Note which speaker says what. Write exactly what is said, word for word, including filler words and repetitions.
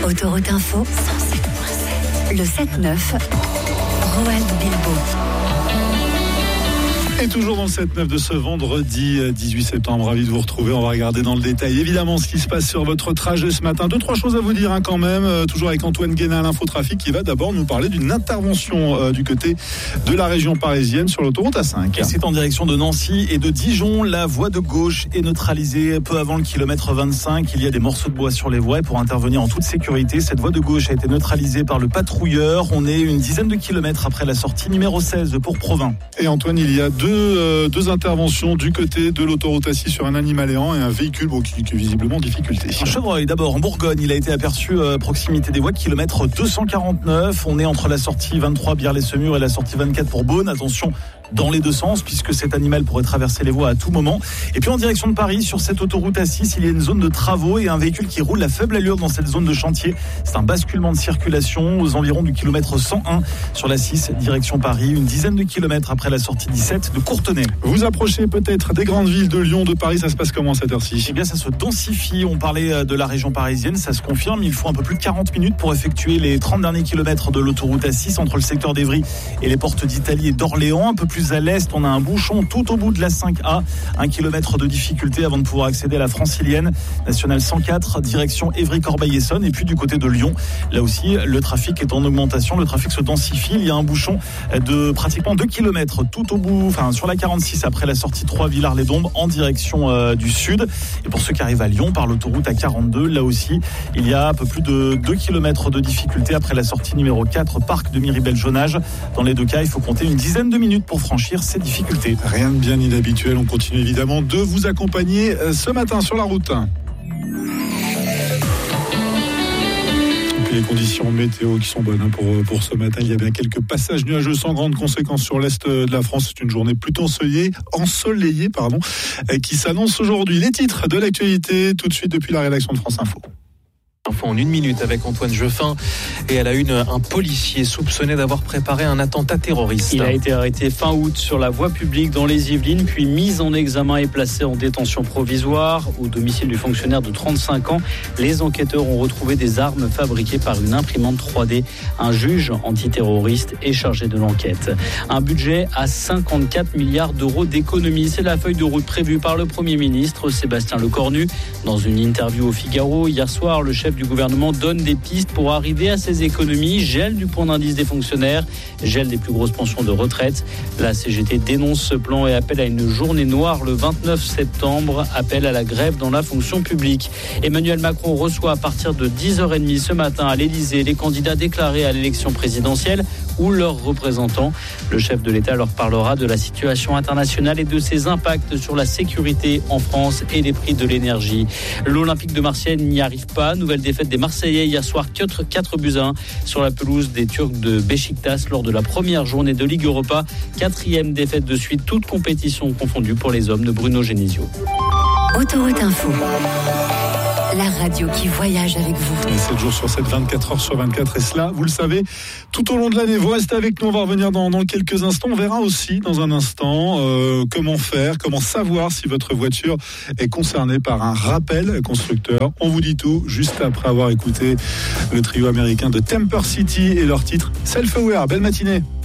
Speaker 1: Autoroute Info, cent sept virgule sept. Le sept neuf, Roald Bilbo.
Speaker 2: Et toujours dans le sept neuf de ce vendredi dix-huit septembre, ravi de vous retrouver. On va regarder dans le détail évidemment ce qui se passe sur votre trajet ce matin. Deux, trois choses à vous dire hein, quand même. Euh, toujours avec Antoine Guénin à l'infotrafic qui va d'abord nous parler d'une intervention euh, du côté de la région parisienne sur l'autoroute A cinq.
Speaker 3: Et c'est en direction de Nancy et de Dijon. La voie de gauche est neutralisée peu avant le kilomètre vingt-cinq. Il y a des morceaux de bois sur les voies et pour intervenir en toute sécurité, cette voie de gauche a été neutralisée par le patrouilleur. On est une dizaine de kilomètres après la sortie numéro seize de Pourprovins.
Speaker 2: Et Antoine, il y a deux Deux, euh, deux interventions du côté de l'autoroute A six sur un animal errant et un véhicule bon, qui, qui est visiblement en difficulté.
Speaker 3: Un chevreuil d'abord en Bourgogne, il a été aperçu à proximité des voies, kilomètre deux cent quarante-neuf. On est entre la sortie vingt-trois Bière-les-Semurs et la sortie vingt-quatre pour Beaune. Attention dans les deux sens puisque cet animal pourrait traverser les voies à tout moment. Et puis en direction de Paris, sur cette autoroute A six, il y a une zone de travaux et un véhicule qui roule à faible allure dans cette zone de chantier. C'est un basculement de circulation aux environs du kilomètre cent un sur la six, direction Paris, une dizaine de kilomètres après la sortie dix-sept de Courtenay.
Speaker 2: Vous approchez peut-être des grandes villes de Lyon, de Paris, ça se passe comment à cette heure-ci ?
Speaker 3: Eh bien ça se densifie, on parlait de la région parisienne, ça se confirme, il faut un peu plus de quarante minutes pour effectuer les trente derniers kilomètres de l'autoroute A six entre le secteur d'Evry et les portes d'Italie et d'Orléans. Un peu plus à l'est, on a un bouchon tout au bout de la cinq A, un kilomètre de difficulté avant de pouvoir accéder à la francilienne, nationale cent quatre, direction Évry-Corbeil-Essonnes. Et puis du côté de Lyon, là aussi, le trafic est en augmentation, le trafic se densifie, il y a un bouchon de pratiquement deux kilomètres tout au bout, enfin sur la quarante-six après la sortie trois Villars-les-Dombes en direction euh, du sud. Et pour ceux qui arrivent à Lyon par l'autoroute A quarante-deux, là aussi, il y a un peu plus de deux kilomètres de difficulté après la sortie numéro quatre, parc de Miribel-Jonage. Dans les deux cas, il faut compter une dizaine de minutes pour franchir ces difficultés.
Speaker 2: Rien de bien inhabituel, on continue évidemment de vous accompagner ce matin sur la route. Les conditions météo qui sont bonnes pour, pour ce matin. Il y a bien quelques passages nuageux sans grandes conséquences sur l'est de la France. C'est une journée plutôt ensoleillée, ensoleillée pardon, qui s'annonce aujourd'hui. Les titres de l'actualité, tout de suite depuis la rédaction de France Info.
Speaker 4: Info en une minute avec Antoine Jeffin. Et à la une, un policier soupçonné d'avoir préparé un attentat terroriste.
Speaker 5: Il a été arrêté fin août sur la voie publique dans les Yvelines, puis mis en examen et placé en détention provisoire. Au domicile du fonctionnaire de trente-cinq ans, les enquêteurs ont retrouvé des armes fabriquées par une imprimante trois D. Un juge antiterroriste est chargé de l'enquête. Un budget à cinquante-quatre milliards d'euros d'économies. C'est la feuille de route prévue par le Premier ministre Sébastien Lecornu. Dans une interview au Figaro, hier soir, le chef du gouvernement donne des pistes pour arriver à ces économies. Gel du point d'indice des fonctionnaires, gel des plus grosses pensions de retraite. La C G T dénonce ce plan et appelle à une journée noire le vingt-neuf septembre. Appel à la grève dans la fonction publique. Emmanuel Macron reçoit à partir de dix heures trente ce matin à l'Élysée les candidats déclarés à l'élection présidentielle ou leurs représentants. Le chef de l'État leur parlera de la situation internationale et de ses impacts sur la sécurité en France et les prix de l'énergie. L'Olympique de Marseille n'y arrive pas. Nouvelle défaite des Marseillais hier soir, quatre buts à un sur la pelouse des Turcs de Beşiktaş lors de la première journée de Ligue Europa. Quatrième défaite de suite, toutes compétitions confondues pour les hommes de Bruno Genesio.
Speaker 1: Autoroute Info. La radio qui voyage avec vous.
Speaker 2: sept jours sur sept, vingt-quatre heures sur vingt-quatre. Et cela, vous le savez, tout au long de l'année. Vous restez avec nous, on va revenir dans, dans quelques instants. On verra aussi dans un instant euh, comment faire, comment savoir si votre voiture est concernée par un rappel constructeur. On vous dit tout juste après avoir écouté le trio américain de Temper City et leur titre Self Aware. Belle matinée.